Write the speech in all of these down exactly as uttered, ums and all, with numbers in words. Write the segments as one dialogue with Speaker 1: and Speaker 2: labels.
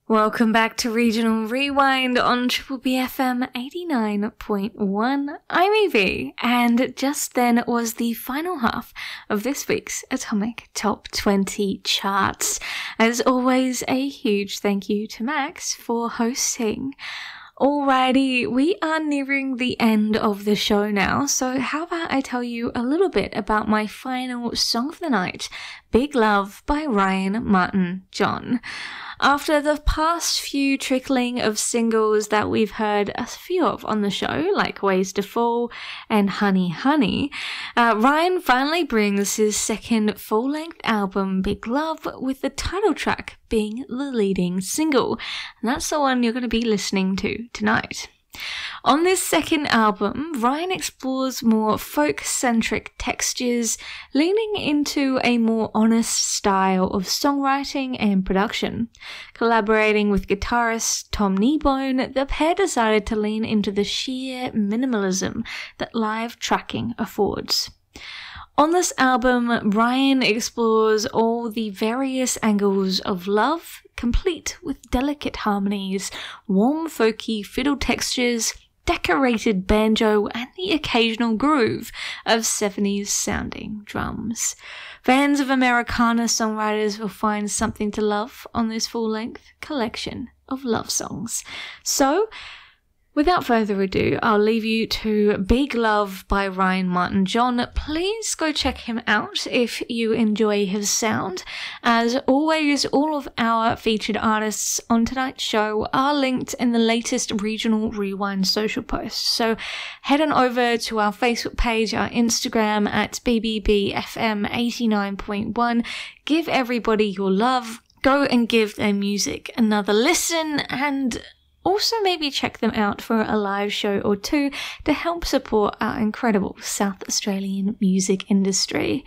Speaker 1: Welcome back to Regional Rewind on Triple B F M eighty-nine point one. I'm Evie, and just then was the final half of this week's Atomic Top twenty charts. As always, a huge thank you to Max for hosting. Alrighty, we are nearing the end of the show now, so how about I tell you a little bit about my final song of the night, Big Love by Ryan Martin John. After the past few trickling of singles that we've heard a few of on the show, like Ways to Fall and Honey Honey, uh, Ryan finally brings his second full-length album, Big Love, with the title track being the leading single. And that's the one you're going to be listening to tonight. On this second album, Ryan explores more folk-centric textures, leaning into a more honest style of songwriting and production. Collaborating with guitarist Tom Kneebone, the pair decided to lean into the sheer minimalism that live tracking affords. On this album, Ryan explores all the various angles of love, complete with delicate harmonies, warm folky fiddle textures, decorated banjo, and the occasional groove of seventies sounding drums. Fans of Americana songwriters will find something to love on this full-length collection of love songs. So, without further ado, I'll leave you to Big Love by Ryan Martin John. Please go check him out if you enjoy his sound. As always, all of our featured artists on tonight's show are linked in the latest Regional Rewind social posts. So head on over to our Facebook page, our Instagram at B B B F M eighty-nine point one. Give everybody your love. Go and give their music another listen, and also maybe check them out for a live show or two to help support our incredible South Australian music industry.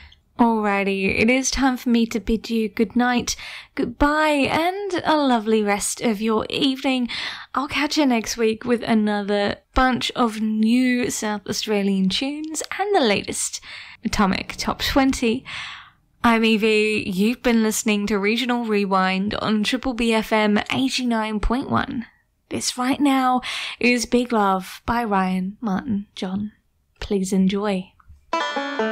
Speaker 1: Alrighty, it is time for me to bid you good night, goodbye, and a lovely rest of your evening. I'll catch you next week with another bunch of new South Australian tunes and the latest Atomic Top twenty. I'm Evie, you've been listening to Regional Rewind on Triple B F M eighty-nine point one. This right now is Big Love by Ryan Martin John. Please enjoy.